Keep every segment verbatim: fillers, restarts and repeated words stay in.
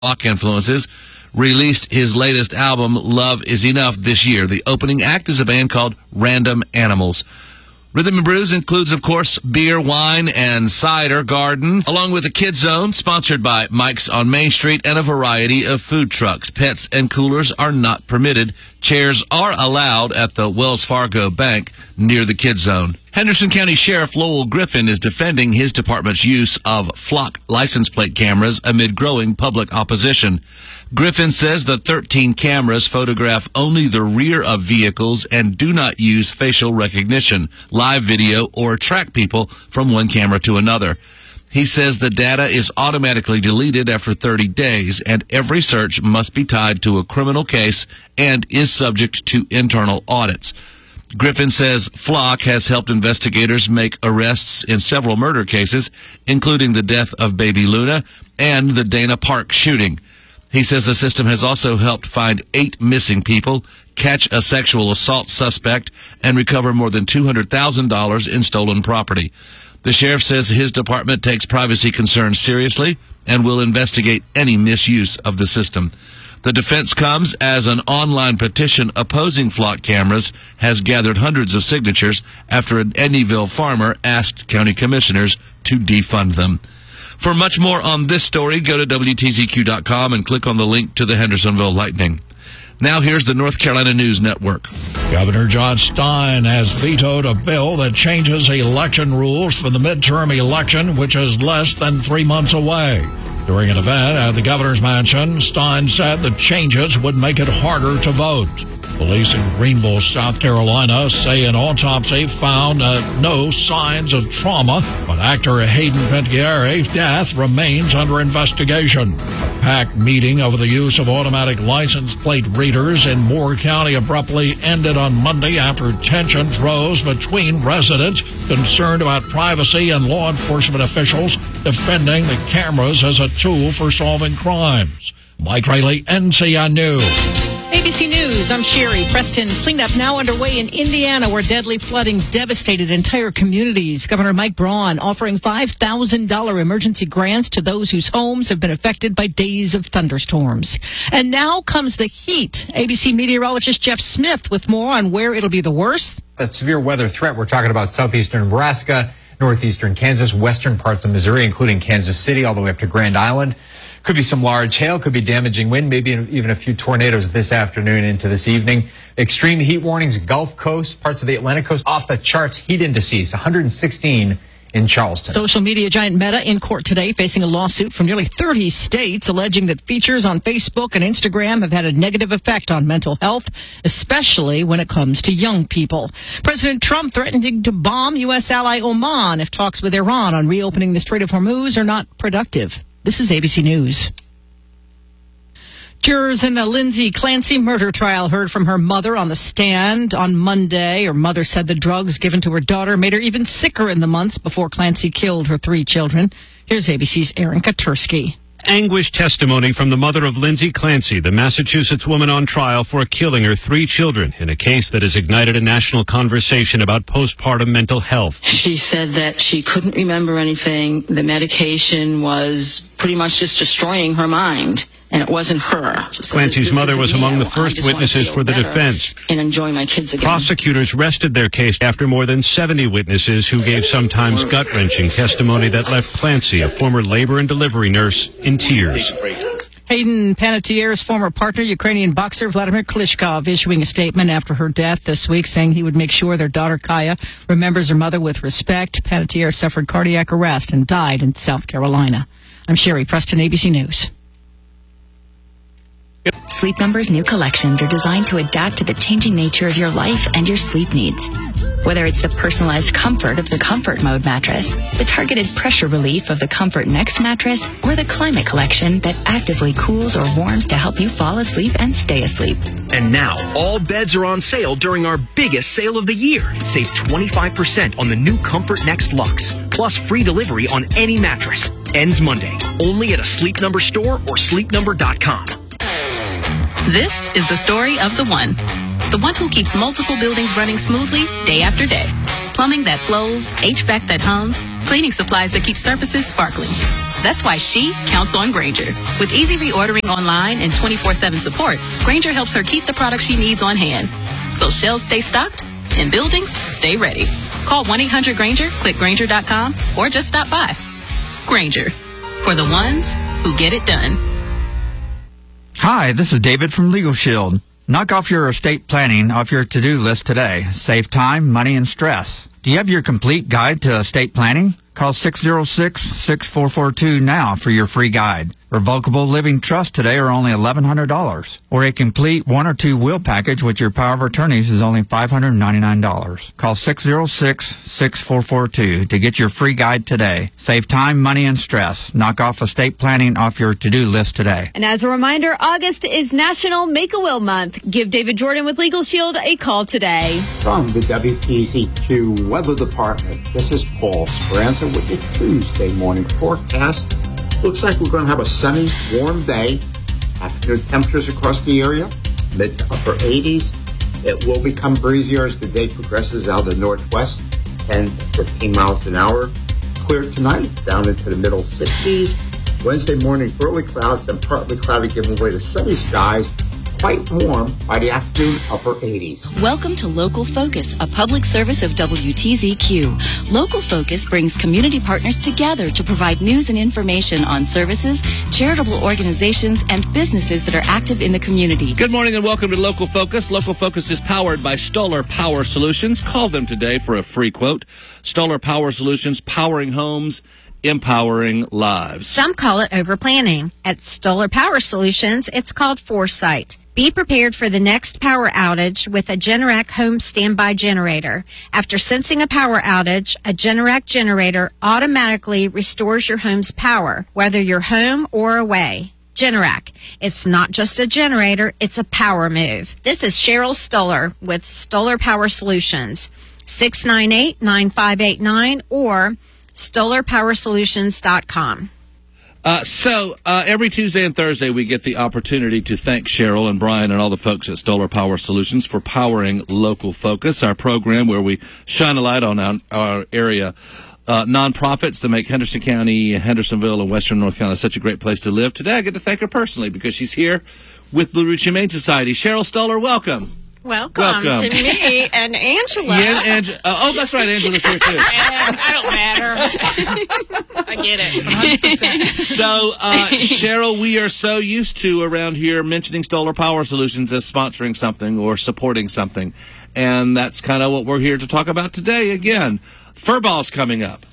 Rock influences, released his latest album, Love Is Enough, this year. The opening act is a band called Random Animals. Rhythm and Brews includes, of course, beer, wine, and cider garden, along with a Kids Zone, sponsored by Mike's on Main Street, and a variety of food trucks. Pets and coolers are not permitted. Chairs are allowed at the Wells Fargo Bank near the Kids Zone. Henderson County Sheriff Lowell Griffin is defending his department's use of flock license plate cameras amid growing public opposition. Griffin says the thirteen cameras photograph only the rear of vehicles and do not use facial recognition, live video, or track people from one camera to another. He says the data is automatically deleted after thirty days, and every search must be tied to a criminal case and is subject to internal audits. Griffin says Flock has helped investigators make arrests in several murder cases, including the death of baby Luna and the Dana Park shooting. He says the system has also helped find eight missing people, catch a sexual assault suspect, and recover more than two hundred thousand dollars in stolen property. The sheriff says his department takes privacy concerns seriously and will investigate any misuse of the system. The defense comes as an online petition opposing flock cameras has gathered hundreds of signatures after an Eddyville farmer asked county commissioners to defund them. For much more on this story, go to W T Z Q dot com and click on the link to the Hendersonville Lightning. Now here's the North Carolina News Network. Governor John Stein has vetoed a bill that changes election rules for the midterm election, which is less than three months away. During an event at the governor's mansion, Stein said the changes would make it harder to vote. Police in Greenville, South Carolina, say an autopsy found uh, no signs of trauma, but actor Hayden Panettiere's death remains under investigation. A packed meeting over the use of automatic license plate readers in Moore County abruptly ended on Monday after tensions rose between residents concerned about privacy and law enforcement officials defending the cameras as a tool for solving crimes. Mike Rayleigh, N C N News. A B C News, I'm Sherry Preston. Cleanup now underway in Indiana, where deadly flooding devastated entire communities. Governor Mike Braun offering five thousand dollars emergency grants to those whose homes have been affected by days of thunderstorms. And now comes the heat. A B C meteorologist Jeff Smith with more on where it'll be the worst. That severe weather threat, we're talking about southeastern Nebraska, northeastern Kansas, western parts of Missouri, including Kansas City, all the way up to Grand Island. Could be some large hail, could be damaging wind, maybe even a few tornadoes this afternoon into this evening. Extreme heat warnings, Gulf Coast, parts of the Atlantic coast, off the charts. Heat indices, one hundred sixteen in Charleston. Social media giant Meta in court today, facing a lawsuit from nearly thirty states, alleging that features on Facebook and Instagram have had a negative effect on mental health, especially when it comes to young people. President Trump threatening to bomb U S ally Oman if talks with Iran on reopening the Strait of Hormuz are not productive. This is A B C News. Jurors in the Lindsay Clancy murder trial heard from her mother on the stand on Monday. Her mother said the drugs given to her daughter made her even sicker in the months before Clancy killed her three children. Here's A B C's Aaron Katursky. Anguished testimony from the mother of Lindsay Clancy, the Massachusetts woman on trial for killing her three children in a case that has ignited a national conversation about postpartum mental health. She said that she couldn't remember anything. The medication was pretty much just destroying her mind, and it wasn't her. Clancy's mother was among the first witnesses for the defense. And enjoy my kids again. Prosecutors rested their case after more than seventy witnesses who gave sometimes gut-wrenching testimony that left Clancy, a former labor and delivery nurse, in tears. Hayden Panettiere's former partner, Ukrainian boxer Vladimir Klitschko, issuing a statement after her death this week, saying he would make sure their daughter Kaya remembers her mother with respect. Panettiere suffered cardiac arrest and died in South Carolina. I'm Sherry Preston, A B C News. Sleep Number's new collections are designed to adapt to the changing nature of your life and your sleep needs. Whether it's the personalized comfort of the Comfort Mode mattress, the targeted pressure relief of the Comfort Next mattress, or the Climate Collection that actively cools or warms to help you fall asleep and stay asleep. And now, all beds are on sale during our biggest sale of the year. Save twenty-five percent on the new Comfort Next Luxe, plus free delivery on any mattress. Ends Monday, only at a Sleep Number store or sleep number dot com. This is the story of the one. The one who keeps multiple buildings running smoothly day after day. Plumbing that flows, H V A C that hums, cleaning supplies that keep surfaces sparkling. That's why she counts on Grainger. With easy reordering online and twenty-four seven support, Grainger helps her keep the products she needs on hand. So shelves stay stocked and buildings stay ready. Call one eight hundred Grainger, click Grainger dot com, or just stop by. Grainger, for the ones who get it done. Hi, this is David from Legal Shield. Knock off your estate planning off your to-do list today. Save time, money, and stress. Do you have your complete guide to estate planning? Call six oh six, six four four two now for your free guide. Revocable living trusts today are only eleven hundred dollars. Or a complete one or two will package with your power of attorneys is only five hundred ninety-nine dollars. Call six oh six, six four four two to get your free guide today. Save time, money, and stress. Knock off estate planning off your to-do list today. And as a reminder, August is National Make-A-Will Month. Give David Jordan with Legal Shield a call today. From the W T Z Q Weather Department, this is Paul Speranza with your Tuesday morning forecast. Looks like we're going to have a sunny, warm day. Afternoon temperatures across the area, mid to upper eighties. It will become breezier as the day progresses out of the northwest, ten to fifteen miles an hour. Clear tonight, down into the middle sixties. Wednesday morning, early clouds, then partly cloudy, giving way to sunny skies. Quite warm by the afternoon, upper eighties. Welcome to Local Focus, a public service of W T Z Q. Local Focus brings community partners together to provide news and information on services, charitable organizations, and businesses that are active in the community. Good morning and welcome to Local Focus. Local Focus is powered by Stoller Power Solutions. Call them today for a free quote. Stoller Power Solutions, powering homes, empowering lives. Some call it overplanning. At Stoller Power Solutions, it's called foresight. Be prepared for the next power outage with a Generac home standby generator. After sensing a power outage, a Generac generator automatically restores your home's power, whether you're home or away. Generac. It's not just a generator, it's a power move. This is Cheryl Stoller with Stoller Power Solutions. six nine eight, nine five eight nine or stoller power solutions dot com. Uh, so uh, every Tuesday and Thursday, we get the opportunity to thank Cheryl and Brian and all the folks at Stoller Power Solutions for powering Local Focus, our program where we shine a light on our, our area uh, nonprofits that make Henderson County, Hendersonville, and Western North Carolina such a great place to live. Today, I get to thank her personally because she's here with Blue Ridge Humane Society. Cheryl Stoller, welcome. Welcome, Welcome to me and Angela. Yeah, Ange- uh, oh, that's right. Angela's here, too. I don't matter. I get it. one hundred percent. So, uh, Cheryl, we are so used to around here mentioning Stoller Power Solutions as sponsoring something or supporting something. And that's kind of what we're here to talk about today again. Furball's coming up.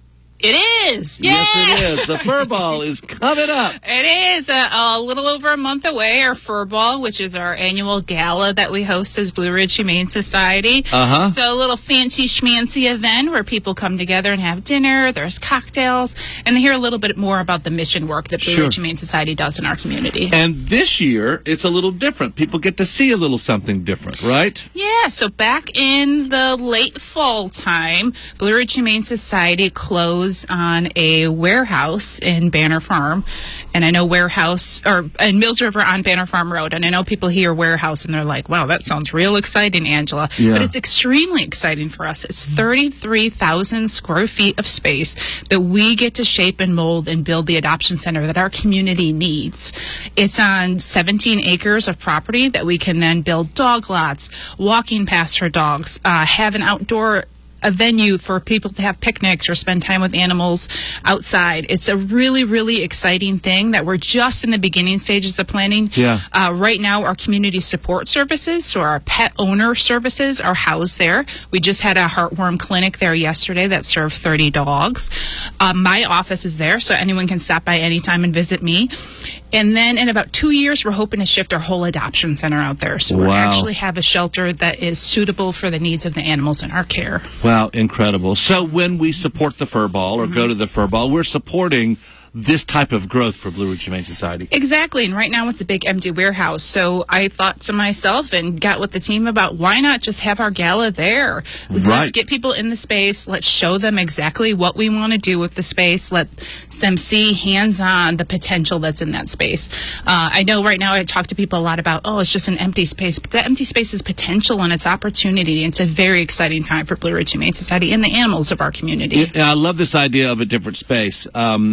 It is. Yay! Yes, it is. The Furball is coming up. It is a, a little over a month away, our Furball, which is our annual gala that we host as Blue Ridge Humane Society. Uh-huh. So a little fancy schmancy event where people come together and have dinner, there's cocktails, and they hear a little bit more about the mission work that Blue Sure. Ridge Humane Society does in our community. And this year, it's a little different. People get to see a little something different, right? Yeah, so back in the late fall time, Blue Ridge Humane Society closed on a warehouse in Banner Farm. And I know warehouse, or in Mills River on Banner Farm Road. And I know people hear warehouse and they're like, wow, that sounds real exciting, Angela. Yeah. But it's extremely exciting for us. It's thirty-three thousand square feet of space that we get to shape and mold and build the adoption center that our community needs. It's on seventeen acres of property that we can then build dog lots, walking paths for dogs, uh, have an outdoor a venue for people to have picnics or spend time with animals outside. It's a really, really exciting thing that we're just in the beginning stages of planning. Yeah. Uh, right now, our community support services, so our pet owner services, are housed there. We just had a heartworm clinic there yesterday that served thirty dogs. Uh, my office is there, so anyone can stop by anytime and visit me. And then in about two years, we're hoping to shift our whole adoption center out there. So we'll Wow. actually have a shelter that is suitable for the needs of the animals in our care. Wow, incredible. So when we support the Furball or go to the Furball, we're supporting this type of growth for Blue Ridge Humane Society. Exactly, and right now it's a big empty warehouse. So I thought to myself and got with the team about why not just have our gala there? Let's Right. get people in the space. Let's show them exactly what we want to do with the space. Let them see hands-on the potential that's in that space. Uh, I know right now I talk to people a lot about, oh, it's just an empty space. But that empty space is potential and it's opportunity. It's a very exciting time for Blue Ridge Humane Society and the animals of our community. Yeah, I love this idea of a different space. Um,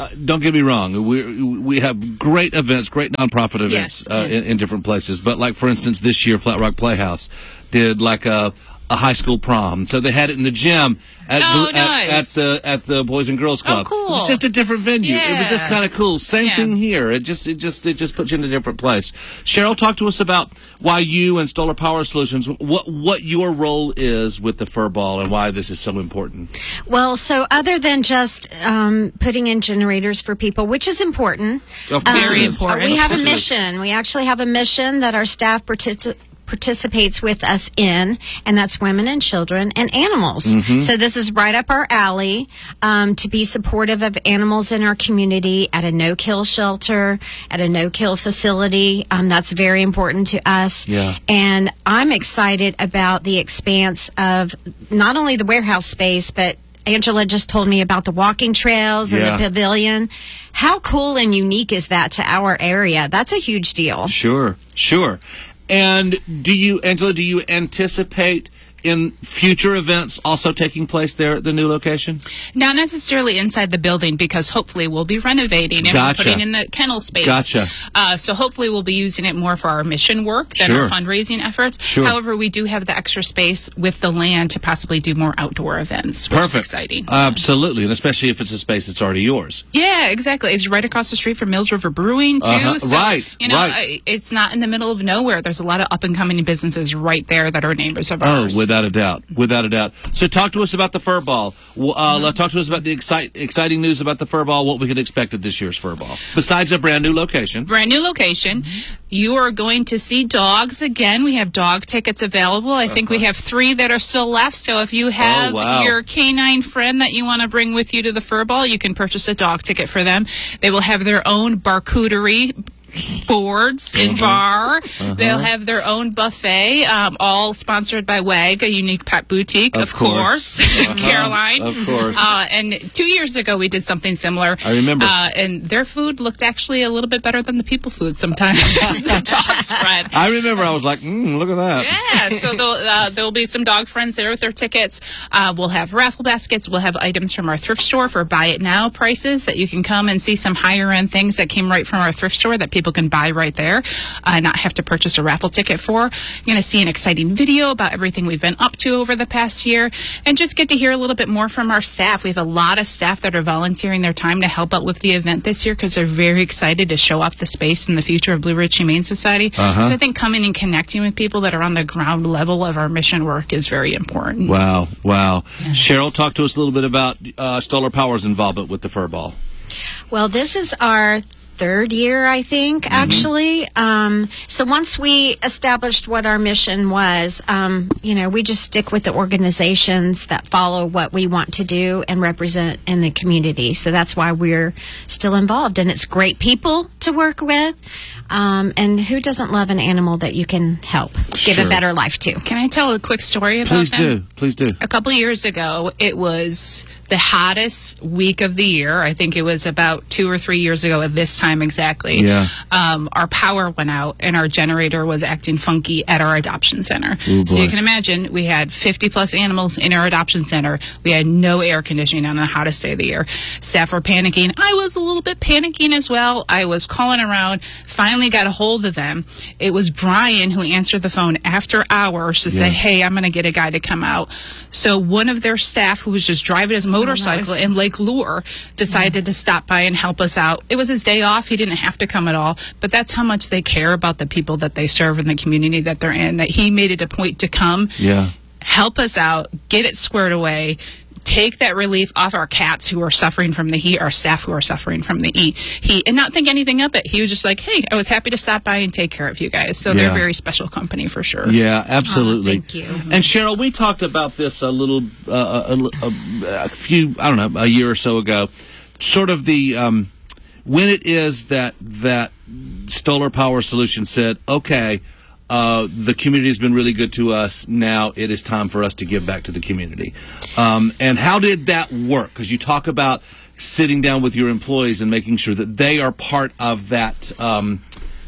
uh, don't get me wrong. We we have great events, great nonprofit events Yes. uh, in, in different places. But like for instance, this year Flat Rock Playhouse did like a a high school prom. So they had it in the gym at, Oh, the, at, at nice. the at the Boys and Girls Club. Oh, cool. It was just a different venue. It was just Yeah. kind of cool. Same Yeah. thing here. It just it just it just puts you in a different place. Cheryl, talk to us about why you and Stoller Power Solutions, what what your role is with the Fur Ball and why this is so important. Well, so other than just um, putting in generators for people, which is important, Of course um, it is. important. we Of have a course it is. mission. We actually have a mission that our staff participates participates with us in, and that's women and children and animals. Mm-hmm. So this is right up our alley, um, to be supportive of animals in our community at a no-kill shelter, at a no-kill facility. Um, that's very important to us. Yeah. And I'm excited about the expanse of not only the warehouse space, but Angela just told me about the walking trails and Yeah. the pavilion. How cool and unique is that to our area? That's a huge deal. Sure, sure. And do you, Angela, do you anticipate in future events also taking place there at the new location? Not necessarily inside the building, because hopefully we'll be renovating and Gotcha. we're putting in the kennel space. Gotcha. Uh, so hopefully we'll be using it more for our mission work than Sure. our fundraising efforts. Sure. However, we do have the extra space with the land to possibly do more outdoor events, which Perfect. is exciting. Absolutely, and especially if it's a space that's already yours. Yeah, exactly. It's right across the street from Mills River Brewing, too. Uh-huh. So, Right, you know, right. I- it's not in the middle of nowhere. There's a lot of up-and-coming businesses right there that are neighbors of Oh, ours. without a doubt, without a doubt. So, talk to us about the Fur Ball. Well, Uh, Mm-hmm. Talk to us about the excite, exciting news about the Fur Ball. What we can expect at this year's Fur Ball, besides a brand new location. Brand new location. You are going to see dogs again. We have dog tickets available. I think we have three that are still left. So if you have Uh-huh. Oh, wow. your canine friend that you want to bring with you to the Fur Ball, you can purchase a dog ticket for them. They will have their own barcouterie boards and bar. They'll have their own buffet, um, all sponsored by WAG, a unique pet boutique, Of of, course. course, Uh-huh. Caroline. Of course. Uh, and two years ago, we did something similar. I remember. Uh, and their food looked actually a little bit better than the people food sometimes. The dog spread. I remember I was like, mm, look at that. Yeah, so there'll, uh, there'll be some dog friends there with their tickets. Uh, we'll have raffle baskets. We'll have items from our thrift store for buy it now prices that you can come and see some higher end things that came right from our thrift store that people can buy right there, uh, not have to purchase a raffle ticket for. You're going to see an exciting video about everything we've been up to over the past year, and just get to hear a little bit more from our staff. We have a lot of staff that are volunteering their time to help out with the event this year because they're very excited to show off the space and the future of Blue Ridge Humane Society. Uh-huh. So I think coming and connecting with people that are on the ground level of our mission work is very important. Wow, wow. Cheryl, talk to us a little bit about uh, Stoller Power's involvement with the Fur Ball. Well, this is our third year, I think, Mm-hmm. actually. Um, so once we established what our mission was, um, you know, we just stick with the organizations that follow what we want to do and represent in the community. So that's why we're still involved. And it's great people to work with. Um, and who doesn't love an animal that you can help give Sure. a better life to? Can I tell a quick story about Please them? do, please do. A couple of years ago, it was the hottest week of the year. I think it was about two or three years ago at this time exactly. Yeah. Um, our power went out and our generator was acting funky at our adoption center. Ooh, so boy. you can imagine we had fifty plus animals in our adoption center. We had no air conditioning on the hottest day of the year. Staff were panicking. I was a little bit panicking as well. I was calling around, finally got a hold of them. It was Brian who answered the phone after hours to say, Yeah. hey, I'm going to get a guy to come out. So one of their staff who was just driving his motorcycle nice. in Lake Lure decided to stop by and help us out. It was his day off. He didn't have to come at all. But that's how much they care about the people that they serve in the community that they're in, that he made it a point to come, Yeah. help us out, get it squared away, take that relief off our cats who are suffering from the heat, our staff who are suffering from the heat, heat, and not think anything of it. He was just like, hey, I was happy to stop by and take care of you guys. So Yeah. they're a very special company for sure. Yeah, absolutely. Oh, thank you. And Cheryl, we talked about this a little, uh, a, a, a few, I don't know, a year or so ago. Sort of the um, when it is that that Stoller Power Solutions said, okay, uh, the community has been really good to us. Now it is time for us to give back to the community. Um, and how did that work? Because you talk about sitting down with your employees and making sure that they are part of that. Um,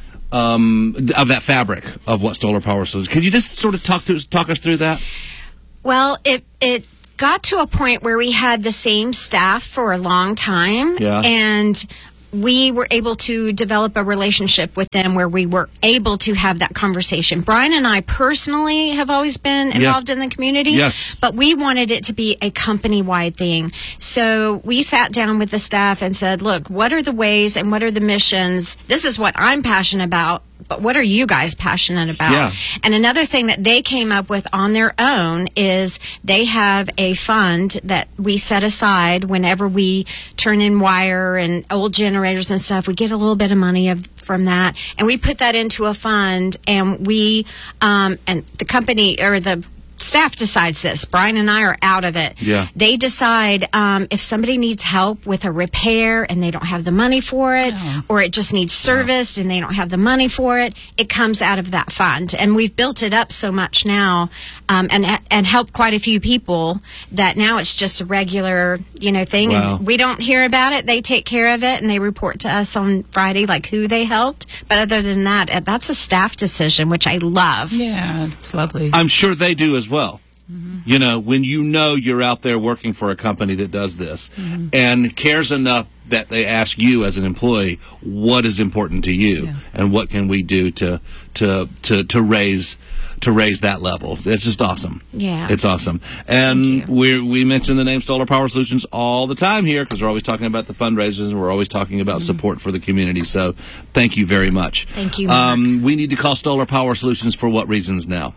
um, of that fabric of what Stoller Power Solutions. Could you just sort of talk to talk us through that? Well, it it got to a point where we had the same staff for a long time. Yeah. And we were able to develop a relationship with them where we were able to have that conversation. Brian and I personally have always been involved Yeah. in the community. Yes. But we wanted it to be a company-wide thing. So we sat down with the staff and said, look, what are the ways and what are the missions? This is what I'm passionate about. But what are you guys passionate about? Yeah. And another thing that they came up with on their own is they have a fund that we set aside whenever we turn in wire and old generators and stuff. We get a little bit of money of, from that, and we put that into a fund, and we um, and the company or the staff decides this. Brian and I are out of it. Yeah. They decide um, if somebody needs help with a repair and they don't have the money for it, Oh. or it just needs serviced and they don't have the money for it, it comes out of that fund. And we've built it up so much now, um, and and helped quite a few people that now it's just a regular, you know, thing. Wow. And we don't hear about it. They take care of it and they report to us on Friday, like who they helped. But other than that, uh, that's a staff decision, which I love. Yeah, it's lovely. I'm sure they do as well. You know, when you know you're out there working for a company that does this and cares enough that they ask you as an employee, what is important to you, Yeah. and what can we do to to to to raise to raise that level. It's just awesome. Yeah. It's awesome. And we we mention the name Solar Power Solutions all the time here because we're always talking about the fundraisers and we're always talking about support for the community. So thank you very much. Thank you, Mark. Um, we need to call Solar Power Solutions for what reasons now?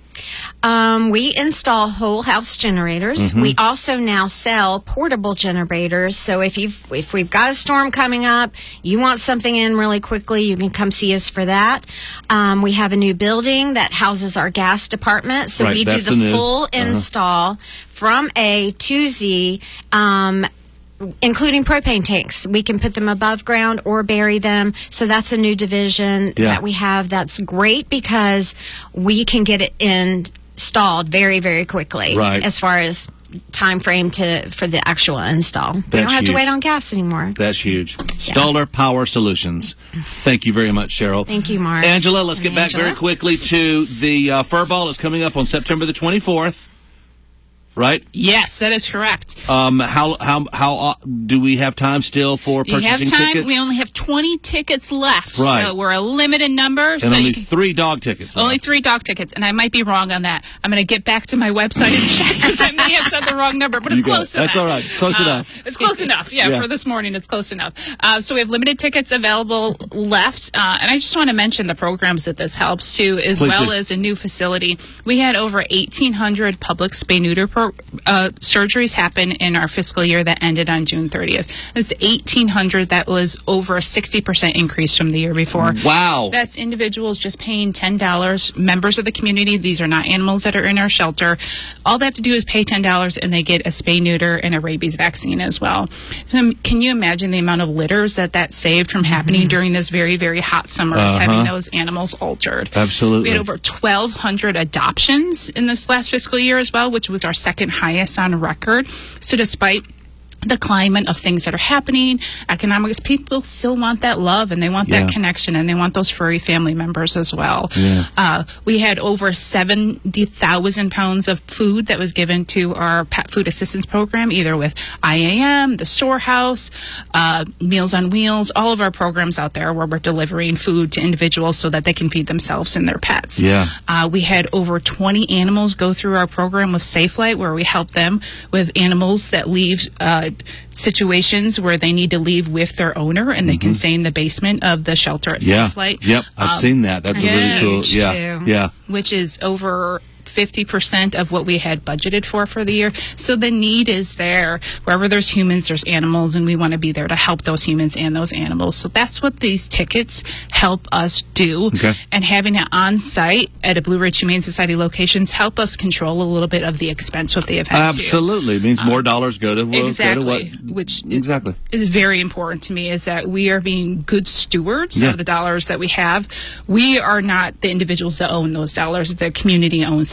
Um, we install whole house generators. Mhm. We also now sell portable generators. So if you've if we've got a storm coming up, you want something in really quickly, you can come see us for that. Um, we have a new building that houses our gas department. So Right, we do that's the, the new- full uh-huh. install from A to Z. Um, including propane tanks. We can put them above ground or bury them. So that's a new division Yeah. that we have. That's great because we can get it installed very, very quickly. Right. As far as time frame to for the actual install. We That's don't have huge. to wait on gas anymore. That's huge. Solar Power Solutions. Thank you very much, Cheryl. Thank you, Mark. Angela, let's get And back Angela? very quickly to the uh, Fur Ball. It's coming up on September the twenty-fourth, right? Yes, that is correct. Um, how how how uh, do we have time still for You have purchasing time. tickets? We only have twenty tickets left. Right. So we're a limited number. and so only you can, three dog tickets. only left. three dog tickets. And I might be wrong on that. I'm going to get back to my website and check because I may have said the wrong number, but it's You got close it. That's enough. all right. It's close Uh, enough. It's close enough. Yeah, Yeah. for this morning, it's close enough. Uh, so we have limited tickets available left. Uh, and I just want to mention the programs that this helps too, as Please well do. as a new facility. We had over eighteen hundred public spay-neuter pro- uh, surgeries happen in our fiscal year that ended on June thirtieth. That's eighteen hundred. That was over a sixty percent increase from the year before. Wow. That's individuals just paying ten dollars. Members of the community, these are not animals that are in our shelter. All they have to do is pay ten dollars and they get a spay neuter and a rabies vaccine as well. So can you imagine the amount of litters that that saved from happening during this very, very hot summer, is Uh-huh. having those animals altered? Absolutely. We had over twelve hundred adoptions in this last fiscal year as well, which was our second highest on record. So despite the climate of things that are happening, economics, people still want that love and they want that Yeah. connection and they want those furry family members as well. Yeah. Uh, we had over seventy thousand pounds of food that was given to our pet food assistance program, either with I A M, the Storehouse, uh, Meals on Wheels, all of our programs out there where we're delivering food to individuals so that they can feed themselves and their pets. Yeah. Uh, we had over twenty animals go through our program with Safe Flight, where we help them with animals that leave uh, situations where they need to leave with their owner and they can stay in the basement of the shelter at Mm-hmm. Yeah. Safe Flight. Yep. I've Um, seen that. That's a really cool. huge, Yeah. too. Yeah. Which is over fifty percent of what we had budgeted for for the year. So the need is there. Wherever there's humans, there's animals, and we want to be there to help those humans and those animals. So that's what these tickets help us do. Okay. And having it on site at a Blue Ridge Humane Society locations help us control a little bit of the expense with the event. too. Absolutely. It means more dollars go to, well, Exactly, go to what? which Exactly. is very important to me, is that we are being good stewards Yeah. of the dollars that we have. We are not the individuals that own those dollars. The community owns those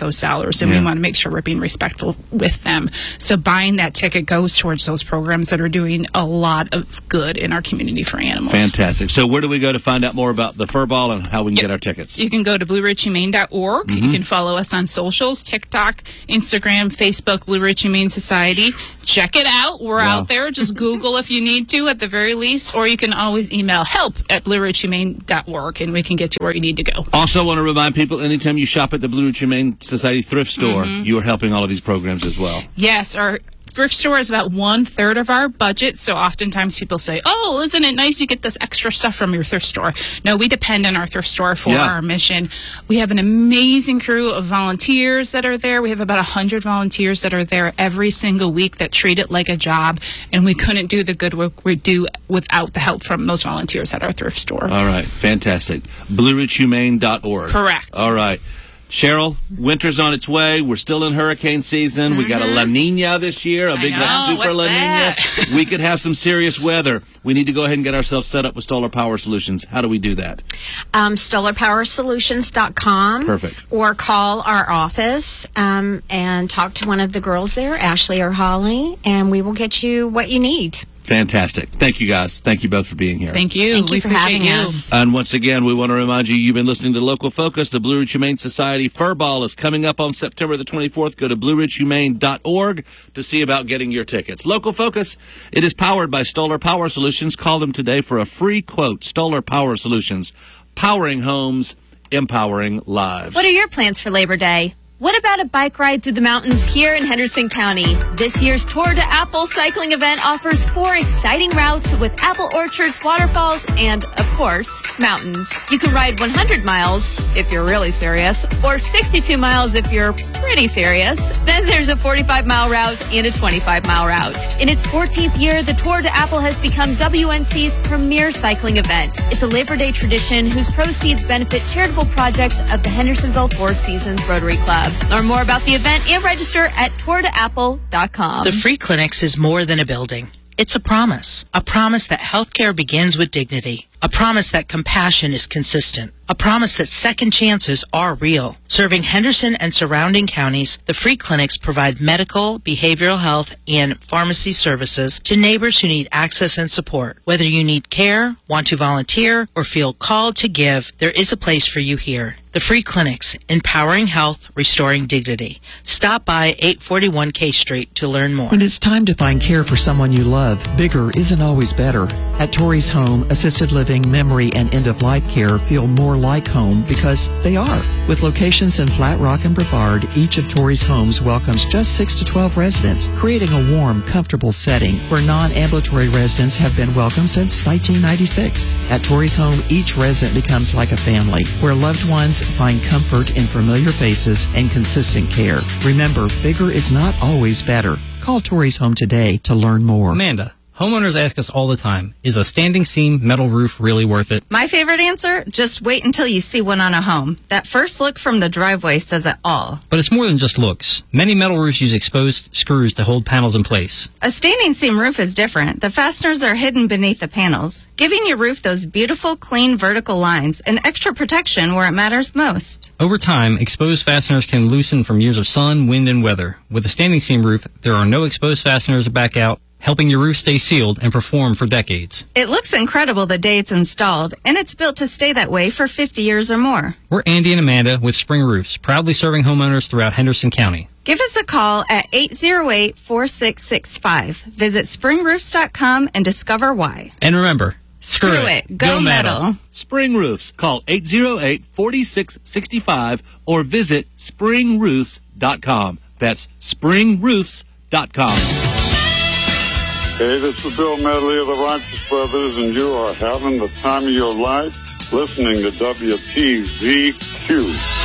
those dollars, and Yeah. we want to make sure we're being respectful with them. So buying that ticket goes towards those programs that are doing a lot of good in our community for animals. Fantastic. So where do we go to find out more about the Furball and how we can get our tickets? You can go to blue ridge humane dot org. Mhm. You can follow us on socials, TikTok, Instagram, Facebook, Blue Ridge Humane Society. Check it out. We're Wow. out there. Just Google if you need to at the very least, or you can always email help at blue ridge humane dot org and we can get you where you need to go. Also want to remind people, anytime you shop at the Blue Ridge Humane Society thrift store, Mhm. you are helping all of these programs as well. Yes, our thrift store is about one third of our budget. So oftentimes people say, "Oh, isn't it nice you get this extra stuff from your thrift store?" No, we depend on our thrift store for Yeah. our mission. We have an amazing crew of volunteers that are there. We have about a hundred volunteers that are there every single week that treat it like a job, and we couldn't do the good work we do without the help from those volunteers at our thrift store. All right, fantastic. blue ridge humane dot org. Correct. All right. Cheryl, winter's on its way. We're still in hurricane season. We got a La Nina this year, a big know. like, super What's La that? Nina. We could have some serious weather. We need to go ahead and get ourselves set up with Stoller Power Solutions. How do we do that? Um, Stoller Power Solutions dot com. Perfect. Or call our office um, and talk to one of the girls there, Ashley or Holly, and we will get you what you need. Fantastic. Thank you, guys. Thank you both for being here. Thank you. Thank you we for appreciate having you. us. And once again, we want to remind you, you've been listening to Local Focus. The Blue Ridge Humane Society Furball is coming up on September the twenty-fourth. Go to blue ridge humane dot org to see about getting your tickets. Local Focus, it is powered by Stoller Power Solutions. Call them today for a free quote. Stoller Power Solutions, powering homes, empowering lives. What are your plans for Labor Day? What about a bike ride through the mountains here in Henderson County? This year's Tour de Apple cycling event offers four exciting routes with apple orchards, waterfalls, and, of course, mountains. You can ride one hundred miles, if you're really serious, or sixty-two miles if you're pretty serious. Then there's a forty-five mile route and a twenty-five mile route. In its fourteenth year, the Tour de Apple has become W N C's premier cycling event. It's a Labor Day tradition whose proceeds benefit charitable projects of the Hendersonville Four Seasons Rotary Club. Learn more about the event and register at tour de apple dot com. The Free Clinics is more than a building. It's a promise. A promise that healthcare begins with dignity. A promise that compassion is consistent. A promise that second chances are real. Serving Henderson and surrounding counties, the Free Clinics provide medical, behavioral health, and pharmacy services to neighbors who need access and support. Whether you need care, want to volunteer, or feel called to give, there is a place for you here. The Free Clinics, empowering health, restoring dignity. Stop by eight forty-one K Street to learn more. When it's time to find care for someone you love, bigger isn't always better. At Torrey's Home, assisted living, memory, and end-of-life care feel more like home because they are. With locations in Flat Rock and Brevard, each of Torrey's homes welcomes just six to twelve residents, creating a warm, comfortable setting where non-ambulatory residents have been welcome since nineteen ninety-six. At Torrey's Home, each resident becomes like a family, where loved ones find comfort in familiar faces and consistent care. Remember, bigger is not always better. Call Torrey's Home today to learn more. Amanda, homeowners ask us all the time, is a standing seam metal roof really worth it? My favorite answer? Just wait until you see one on a home. That first look from the driveway says it all. But it's more than just looks. Many metal roofs use exposed screws to hold panels in place. A standing seam roof is different. The fasteners are hidden beneath the panels, giving your roof those beautiful, clean vertical lines and extra protection where it matters most. Over time, exposed fasteners can loosen from years of sun, wind, and weather. With a standing seam roof, there are no exposed fasteners to back out, helping your roof stay sealed and perform for decades. It looks incredible the day it's installed, and it's built to stay that way for fifty years or more. We're Andy and Amanda with Spring Roofs, proudly serving homeowners throughout Henderson County. Give us a call at eight zero eight, four six six five. Visit spring roofs dot com and discover why. And remember, screw, Screw it. Go, Go metal. metal. Spring Roofs. Call eight zero eight, four six six five or visit spring roofs dot com. That's spring roofs dot com. Hey, this is Bill Medley of the Righteous Brothers, and you are having the time of your life listening to W T Z Q.